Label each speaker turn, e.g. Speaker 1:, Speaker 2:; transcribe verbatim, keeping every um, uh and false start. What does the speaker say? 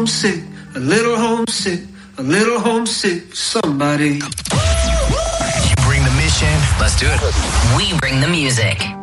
Speaker 1: homesick, a little homesick, a little homesick for somebody.
Speaker 2: You bring the mission, let's do it.
Speaker 3: We bring the music.